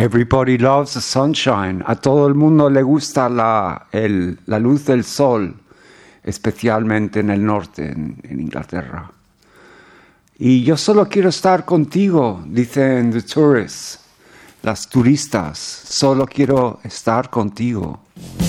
Everybody loves the sunshine. A todo el mundo le gusta la luz del sol, especialmente en el norte, en Inglaterra. Y yo solo quiero estar contigo, dicen the tourists, las turistas. Solo quiero estar contigo.